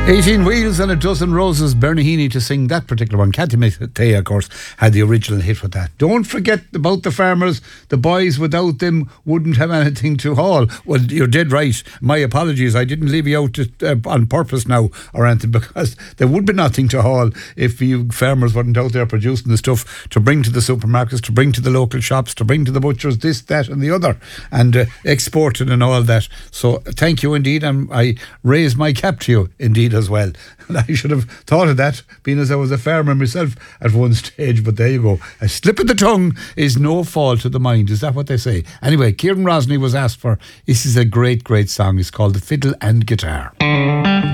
18 Wheels and a Dozen Roses, Bernie Heaney to sing that particular one. Kathy Mattea, of course, had the original hit with that. Don't forget about the farmers. The boys, without them, wouldn't have anything to haul. Well, you're dead right. My apologies. I didn't leave you out on purpose now or anything, because there would be nothing to haul if you farmers weren't out there producing the stuff to bring to the supermarkets, to bring to the local shops, to bring to the butchers, this, that and the other, and exporting and all that. So thank you indeed, and I raise my cap to you indeed as well. And I should have thought of that, being as I was a farmer myself at one stage, but there you go. A slip of the tongue is no fault of the mind, is that what they say? Anyway, Kieran Rosny was asked for. This is a great, great song. It's called The Fiddle and Guitar.